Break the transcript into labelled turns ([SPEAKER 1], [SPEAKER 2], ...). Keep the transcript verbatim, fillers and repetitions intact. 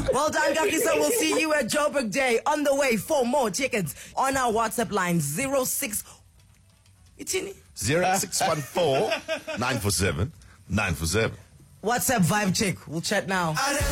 [SPEAKER 1] Well done, Kakisa. We'll see you at Joburg Day. On the way, four more tickets on our WhatsApp line zero six. Itini?
[SPEAKER 2] zero six one four nine four seven nine four seven.
[SPEAKER 1] WhatsApp vibe check. We'll chat now.